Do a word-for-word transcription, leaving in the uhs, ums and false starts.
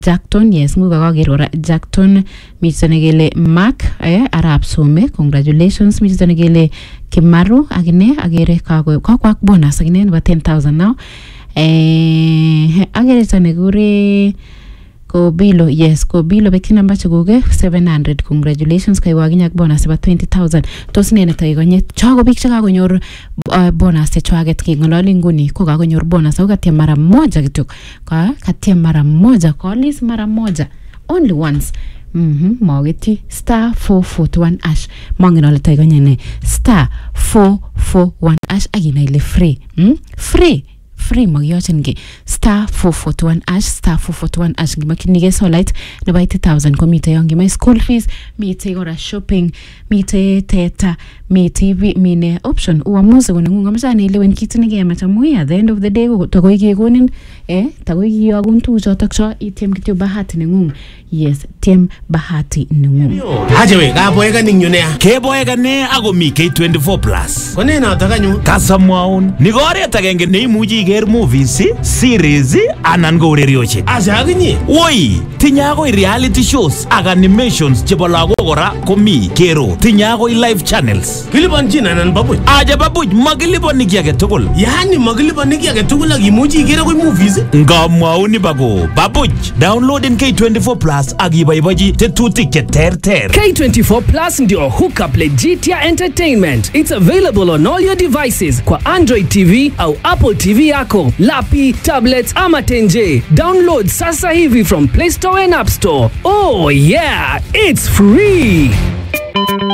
Jackton, yes, nguga kagerora Jackton, mito negele Mark, eh, Arab Some, congratulations, mito negele Kimaru, agine, agere kago, kago bonus, agine, about ten thousand now. Eh, agere tanegure Kobilo, yes, Kobilo, bekina mbache guge, seven hundred, congratulations, kay waginyak bonus, about twenty thousand. Tos nene tayo nye, chago bik chaka konyor uh, bonus, te chwaget ki, ngololi nguni, kuka konyor bonus, au katia mara moja kituk, ka katia mara moja, callis mara moja, only once. Mhm, mawiti, star four four one ash, mangin ole tayo nye, star four four one ash, agina ile free, hmm? Free. Free magyochengi star four four one ash star four four one ash gimakinige solite na eighty thousand ko mite yongi my school fees mite gora shopping mite teta mite mine option uamuzi wonunga mjani ile wen kitu nige matamuya at the end of the day tagoy gegonin eh tagoy yogun tu jotak cho item kityo bahati ningung yes tem bahati ningung haje we ga boyega ningyune ke boyega ne ago mi K twenty-four plus kone na taganyu kasamwaun nigore tagenge ne imuji ger movies series anan go urerioche azaginyi woi tinyago reality shows ag animations chebo lago gora komi kero tinyago live channels kilibon jina nan babuj aja babuj magilibon niki age tugul yani magilibon niki age tugul ag imuji gere ko movies ngamwauni bago babuj downloading K twenty-four plus agiboiboji tetutik che terter. K twenty-four plus ndio hookup legitia entertainment. It's available on all your devices kwa Android T V au Apple T V yako, lapi, tablets ama tenje. Download sasa hivi from Play Store and App Store. Oh yeah, it's free.